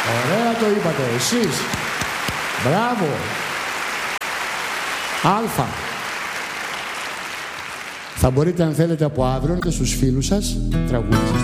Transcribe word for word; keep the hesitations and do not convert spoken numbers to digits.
Ωραία το είπατε εσείς. Μπράβο. Αλφα. Θα μπορείτε αν θέλετε από αύριο και στους φίλους σας τραγούδια σας.